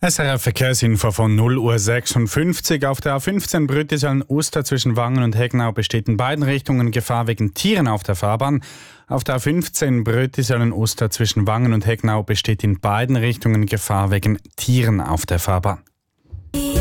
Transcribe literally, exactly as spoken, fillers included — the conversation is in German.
S R F Verkehrsinfo von null Uhr sechsundfünfzig. Auf der A fünfzehn Brüttisallen-Uster zwischen Wangen und Hegnau besteht in beiden Richtungen Gefahr wegen Tieren auf der Fahrbahn. Auf der A fünfzehn Brüttisallen-Uster zwischen Wangen und Hegnau besteht in beiden Richtungen Gefahr wegen Tieren auf der Fahrbahn.